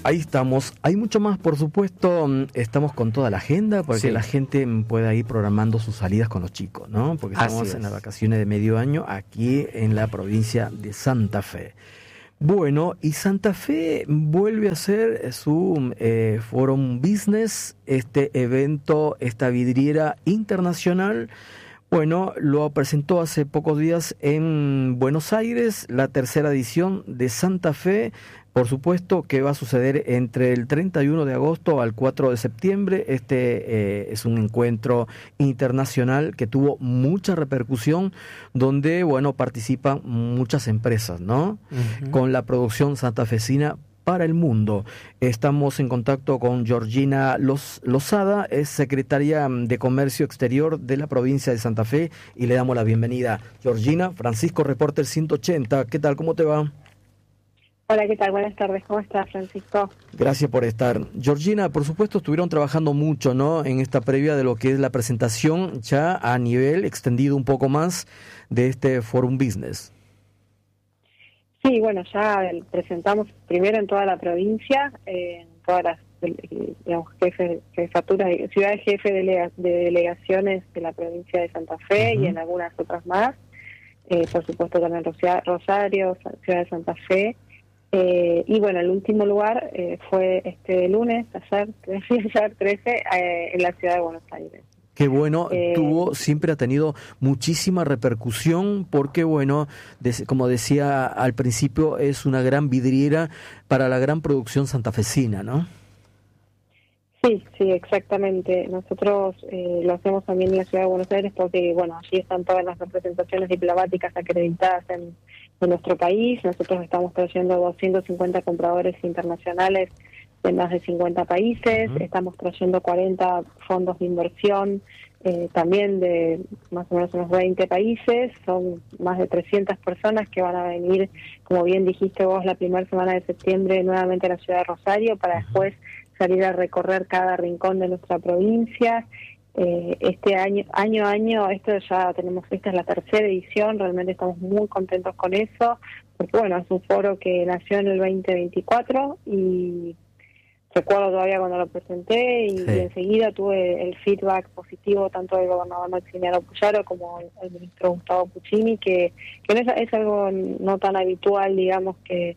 Ahí estamos. Hay mucho más, por supuesto. Estamos con toda la agenda porque la gente pueda ir programando sus salidas con los chicos, ¿no? Porque estamos en las vacaciones de medio año aquí en la provincia de Santa Fe. Bueno, y Santa Fe vuelve a hacer su Forum Business, este evento, esta vidriera internacional. Bueno, lo presentó hace pocos días en Buenos Aires, la tercera edición de Santa Fe. Por supuesto que va a suceder entre el 31 de agosto al 4 de septiembre. Es un encuentro internacional que tuvo mucha repercusión, donde, bueno, participan muchas empresas, ¿no? Uh-huh. Con la producción santafesina para el mundo. Estamos en contacto con Georgina Lozada, es secretaria de Comercio Exterior de la provincia de Santa Fe, y le damos la bienvenida. Georgina, Francisco, Reporter 180. ¿Qué tal? ¿Cómo te va? Hola, ¿qué tal? Buenas tardes. ¿Cómo estás, Francisco? Gracias por estar. Georgina, por supuesto, estuvieron trabajando mucho, ¿no?, en esta previa de lo que es la presentación ya a nivel extendido un poco más de este Forum Business. Sí, bueno, ya presentamos primero en toda la provincia, en todas las, digamos, jefaturas, ciudades jefe de delegaciones de la provincia de Santa Fe, uh-huh, y en algunas otras más. Por supuesto también Rosario, Ciudad de Santa Fe. Y bueno, el último lugar fue este lunes, ayer 13, en la ciudad de Buenos Aires. Qué bueno, siempre ha tenido muchísima repercusión porque, bueno, como decía al principio, es una gran vidriera para la gran producción santafesina, ¿no? Sí, exactamente. Nosotros lo hacemos también en la ciudad de Buenos Aires porque, bueno, allí están todas las representaciones diplomáticas acreditadas en nuestro país. Nosotros estamos trayendo 250 compradores internacionales de más de 50 países, uh-huh, estamos trayendo 40 fondos de inversión, también de más o menos unos 20 países, son más de 300 personas que van a venir, como bien dijiste vos, la primera semana de septiembre nuevamente a la ciudad de Rosario para después salir a recorrer cada rincón de nuestra provincia. Este año a año, esto ya tenemos, esta es la tercera edición, realmente estamos muy contentos con eso, porque bueno, es un foro que nació en el 2024 y recuerdo todavía cuando lo presenté y enseguida tuve el feedback positivo tanto del gobernador Maximiliano Puyaro como el ministro Gustavo Puccini, que es algo no tan habitual, digamos, que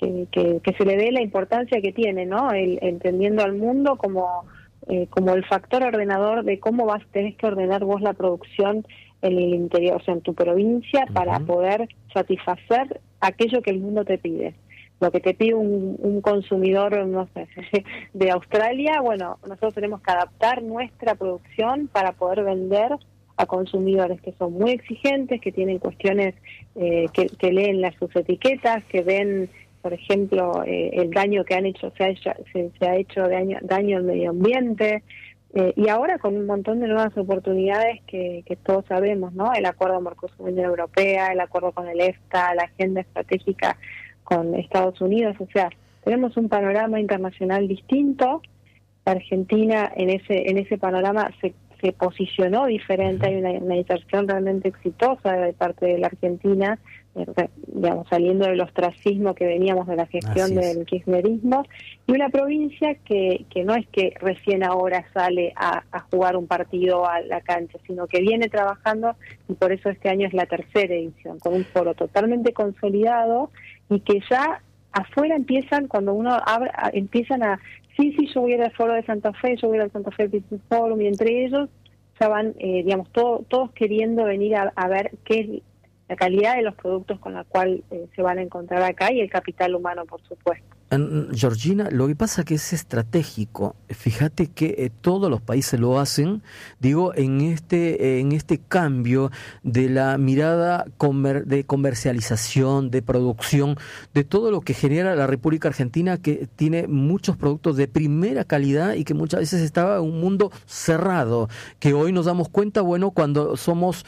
se le dé la importancia que tiene, ¿no? Entendiendo al mundo como el factor ordenador de cómo tenés que ordenar vos la producción en el interior, o sea, en tu provincia, uh-huh, para poder satisfacer aquello que el mundo te pide. Lo que te pide un consumidor, no sé, de Australia, bueno, nosotros tenemos que adaptar nuestra producción para poder vender a consumidores que son muy exigentes, que tienen cuestiones que leen sus etiquetas, que ven, por ejemplo, el daño que han hecho, se ha hecho daño al medio ambiente, y ahora con un montón de nuevas oportunidades que todos sabemos, ¿no? El acuerdo Mercosur-Unión Europea, el acuerdo con el EFTA, la agenda estratégica con Estados Unidos, o sea, tenemos un panorama internacional distinto. Argentina en ese panorama se posicionó diferente, hay una inserción realmente exitosa de parte de la Argentina, digamos, saliendo del ostracismo que veníamos de la gestión del kirchnerismo, y una provincia que no es que recién ahora sale a jugar un partido a la cancha, sino que viene trabajando, y por eso este año es la tercera edición, con un foro totalmente consolidado, y que ya afuera empiezan, cuando uno empiezan a, yo voy a ir al foro de Santa Fe, yo voy a ir al Santa Fe Business Forum, y entre ellos ya van, digamos, todos queriendo venir a ver qué es la calidad de los productos con la cual se van a encontrar acá, y el capital humano, por supuesto. Georgina, lo que pasa que es estratégico. Fíjate que todos los países lo hacen, digo, en este cambio de la mirada de comercialización, de producción, de todo lo que genera la República Argentina, que tiene muchos productos de primera calidad y que muchas veces estaba en un mundo cerrado, que hoy nos damos cuenta, bueno, cuando somos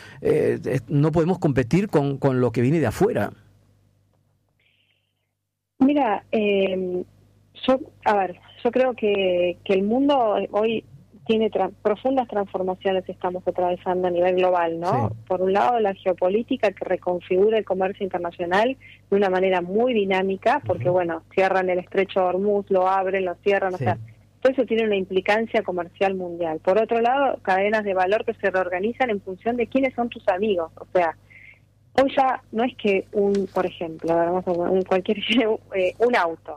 no podemos competir con lo que viene de afuera. Mira, yo creo que el mundo hoy tiene profundas transformaciones estamos atravesando a nivel global, ¿no? Sí. Por un lado, la geopolítica que reconfigura el comercio internacional de una manera muy dinámica, porque, bueno, cierran el estrecho de Hormuz, lo abren, lo cierran, sí. O sea, todo eso tiene una implicancia comercial mundial. Por otro lado, cadenas de valor que se reorganizan en función de quiénes son tus amigos. O sea, hoy ya no es que por ejemplo, vamos a un auto.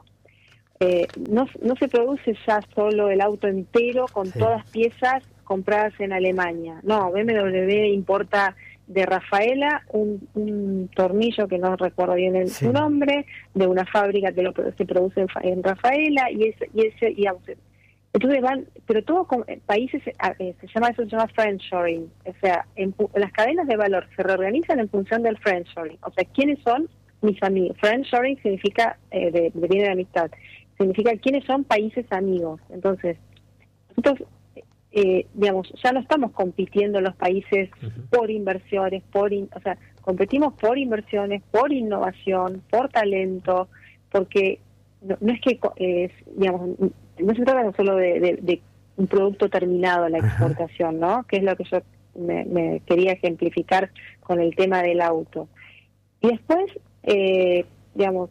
No se produce ya solo el auto entero con todas piezas compradas en Alemania. No, BMW importa de Rafaela un tornillo que no recuerdo bien su nombre, de una fábrica que se produce en Rafaela, y digamos, entonces pero todos países, se llama friendshoring, o sea, las cadenas de valor se reorganizan en función del friendshoring, o sea, ¿quiénes son mis amigos? Friendshoring significa, viene de amistad, significa quiénes son países amigos. Entonces, nosotros, digamos, ya no estamos compitiendo los países por inversiones, o sea, competimos por inversiones, por innovación, por talento, porque no es que, digamos, no se trata solo de un producto terminado la exportación, ¿no? Que es lo que yo me quería ejemplificar con el tema del auto. Y después, digamos,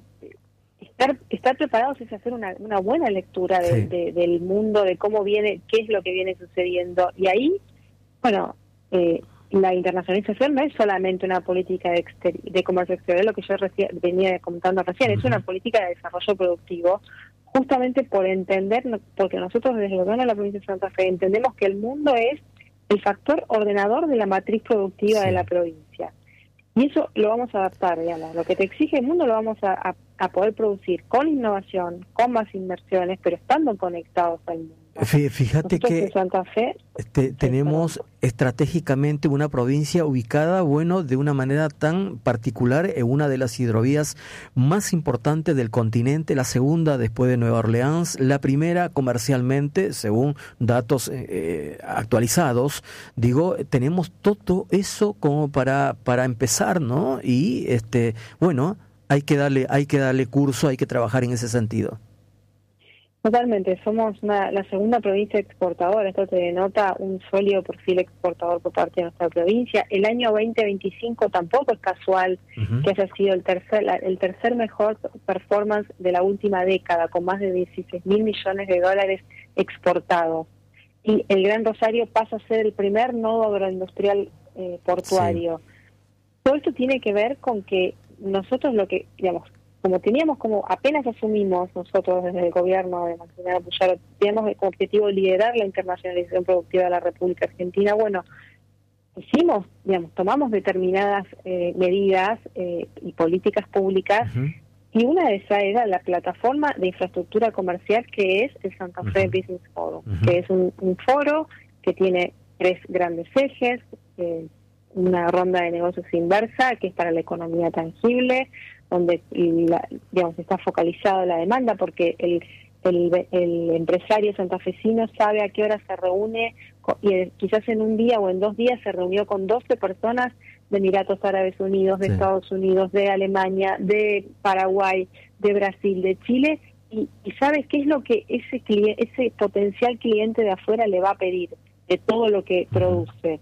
estar preparados es hacer una buena lectura del mundo, de cómo viene, qué es lo que viene sucediendo. Y ahí, bueno, la internacionalización no es solamente una política de comercio exterior, lo que yo venía comentando recién, es una política de desarrollo productivo, justamente por entender, porque nosotros desde el gobierno de la provincia de Santa Fe entendemos que el mundo es el factor ordenador de la matriz productiva de la provincia. Y eso lo vamos a adaptar, digamos, lo que te exige el mundo lo vamos a poder producir con innovación, con más inversiones, pero estando conectados al mundo. Fíjate nosotros que en Santa Fe tenemos estratégicamente una provincia ubicada, bueno, de una manera tan particular en una de las hidrovías más importantes del continente, la segunda después de Nueva Orleans, la primera comercialmente, según datos actualizados. Digo, tenemos todo eso como para empezar, ¿no? Y bueno, hay que darle curso, hay que trabajar en ese sentido. Totalmente, somos la segunda provincia exportadora, esto te denota un sólido perfil exportador por parte de nuestra provincia. El año 2025 tampoco es casual que haya sido el tercer mejor performance de la última década, con más de 16.000 millones de dólares exportados. Y el Gran Rosario pasa a ser el primer nodo agroindustrial portuario. Todo esto tiene que ver con que nosotros como apenas asumimos nosotros desde el gobierno de Maximiliano Puyaro, teníamos como objetivo liderar la internacionalización productiva de la República Argentina. Bueno, tomamos determinadas medidas y políticas públicas, y una de esas era la plataforma de infraestructura comercial que es el Santa Fe Business Forum, que es un foro que tiene 3 grandes ejes, una ronda de negocios inversa, que es para la economía tangible, donde está focalizada la demanda, porque el empresario santafesino sabe a qué hora se reúne, y quizás en un día o en 2 días se reunió con 12 personas de Emiratos Árabes Unidos, de Estados Unidos, de Alemania, de Paraguay, de Brasil, de Chile, y sabe qué es lo que ese potencial cliente de afuera le va a pedir de todo lo que produce.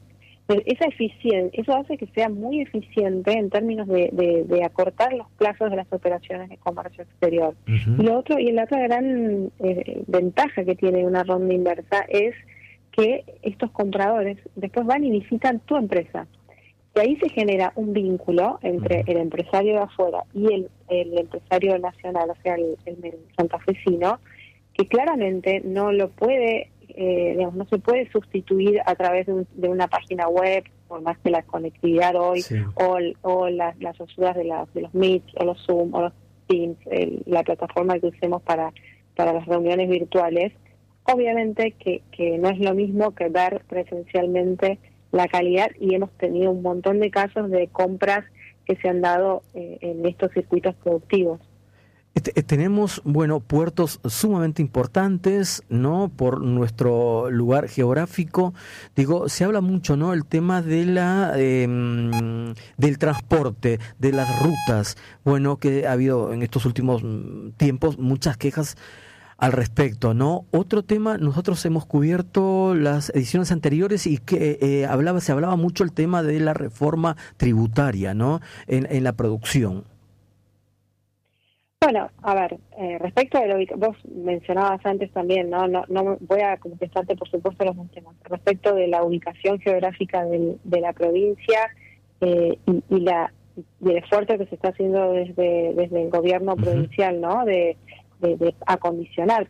Eso hace que sea muy eficiente en términos de acortar los plazos de las operaciones de comercio exterior. Y la otra gran ventaja que tiene una ronda inversa es que estos compradores después van y visitan tu empresa. Y ahí se genera un vínculo entre el empresario de afuera y el empresario nacional, o sea, el santafesino, que claramente no lo puede... no se puede sustituir a través de una página web, por más que la conectividad hoy, o las ayudas de los Meet, o los Zoom, o los Teams, la plataforma que usemos para las reuniones virtuales. Obviamente que no es lo mismo que ver presencialmente la calidad, y hemos tenido un montón de casos de compras que se han dado en estos circuitos productivos. Tenemos, puertos sumamente importantes, ¿no? Por nuestro lugar geográfico. Digo, se habla mucho, ¿no? El tema de del transporte, de las rutas. Que ha habido en estos últimos tiempos muchas quejas al respecto, ¿no? Otro tema, nosotros hemos cubierto las ediciones anteriores y que se hablaba mucho el tema de la reforma tributaria, ¿no? En la producción. Bueno, a ver, respecto a lo que vos mencionabas antes también, no voy a contestarte por supuesto los dos temas. Respecto de la ubicación geográfica de la provincia y el esfuerzo que se está haciendo desde el gobierno provincial, ¿no? De acondicionar